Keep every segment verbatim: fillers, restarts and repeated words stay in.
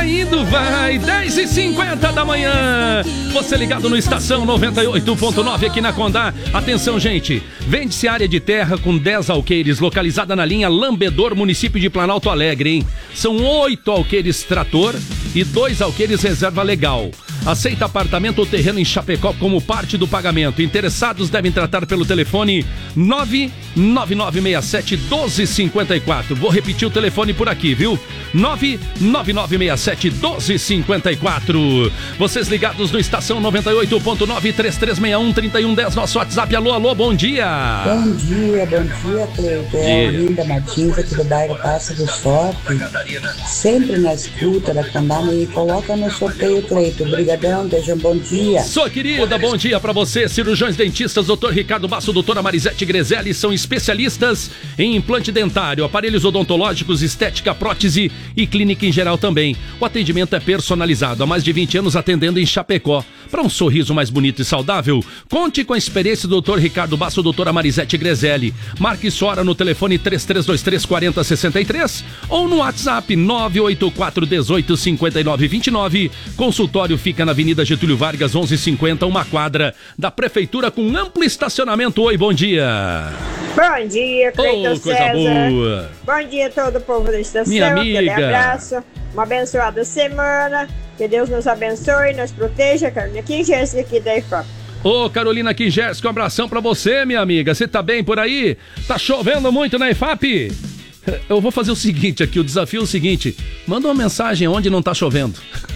Vai indo, vai, dez e cinquenta da manhã. Você ligado no Estação noventa e oito ponto nove aqui na Condá. Atenção, gente, vende-se área de terra com dez alqueires, localizada na linha Lambedor, município de Planalto Alegre, hein? São oito alqueires trator e dois alqueires reserva legal. Aceita apartamento ou terreno em Chapecó como parte do pagamento. Interessados devem tratar pelo telefone nove nove nove seis sete um dois cinco quatro. Vou repetir o telefone por aqui, viu? nove nove nove seis sete um dois cinco quatro. Vocês ligados no Estação noventa e oito ponto nove, três três seis um, três um um zero, nosso WhatsApp. Alô, alô, bom dia. Bom dia, bom dia, Cleiton. É a Linda Martins aqui do bairro Pássaro Forte. Sempre na escuta da Condá, me coloca no sorteio, Cleiton. Obrigadão, beijão, bom dia. Sua querida, bom dia pra você. Cirurgiões dentistas, doutor Ricardo Basso, doutora Marisete Grezelli, são especialistas em implante dentário, aparelhos odontológicos, estética, prótese e clínica em geral também. O atendimento é personalizado, há mais de vinte anos atendendo em Chapecó. Para um sorriso mais bonito e saudável, conte com a experiência do doutor Ricardo Basso, doutora Marisete Grezelli. Marque sua hora no telefone três três dois três, quatro zero seis três ou no WhatsApp nove oito quatro um oito cinco nove dois nove. Consultório fica na Avenida Getúlio Vargas, onze cinquenta, uma quadra da Prefeitura com amplo estacionamento. Oi, bom dia. Bom dia, Cleiton oh, coisa César. Boa. Bom dia a todo o povo da estação. Minha amiga. Aquele abraço. Uma abençoada semana. Que Deus nos abençoe, nos proteja. Carolina Kingerski aqui da I F A P. Ô, Carolina Kingerski, um abração pra você, minha amiga. Você tá bem por aí? Tá chovendo muito na I F A P? Eu vou fazer o seguinte aqui, o desafio é o seguinte. Manda uma mensagem onde não tá chovendo.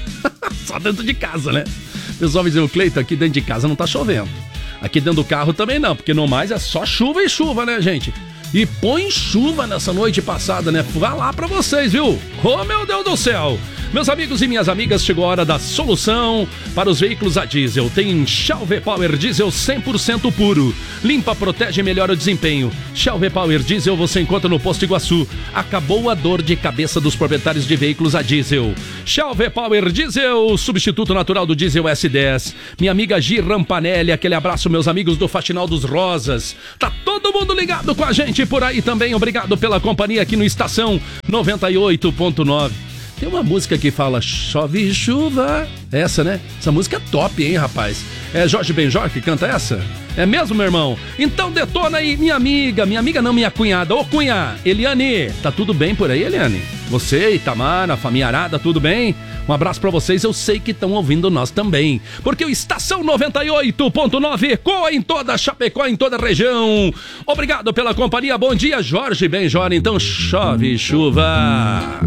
Só dentro de casa, né? O pessoal vai dizer, o Cleiton, aqui dentro de casa não tá chovendo. Aqui dentro do carro também não, porque no mais é só chuva e chuva, né, gente? E põe chuva nessa noite passada, né? Vai lá pra vocês, viu? Oh, meu Deus do céu! Meus amigos e minhas amigas, chegou a hora da solução para os veículos a diesel. Tem Shell V-Power Diesel cem por cento puro. Limpa, protege e melhora o desempenho. Shell V-Power Diesel você encontra no Posto Iguaçu. Acabou a dor de cabeça dos proprietários de veículos a diesel. Shell V-Power Diesel, substituto natural do diesel S dez. Minha amiga Gi Rampanelli, aquele abraço, meus amigos do Faxinal dos Rosas. Tá todo mundo ligado com a gente por aí também. Obrigado pela companhia aqui no Estação noventa e oito ponto nove. Tem uma música que fala chove chuva. Essa, né? Essa música é top, hein, rapaz? É Jorge Benjor que canta essa? É mesmo, meu irmão? Então detona aí, minha amiga. Minha amiga não, minha cunhada. Ô, cunhá, Eliane. Tá tudo bem por aí, Eliane? Você, Itamar, a família Arada, tudo bem? Um abraço pra vocês, eu sei que estão ouvindo nós também. Porque o Estação noventa e oito ponto nove ecoa em toda Chapecó, em toda a região. Obrigado pela companhia. Bom dia, Jorge Benjor. Então chove chuva.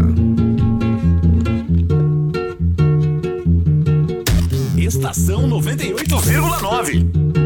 Estação noventa e oito vírgula nove.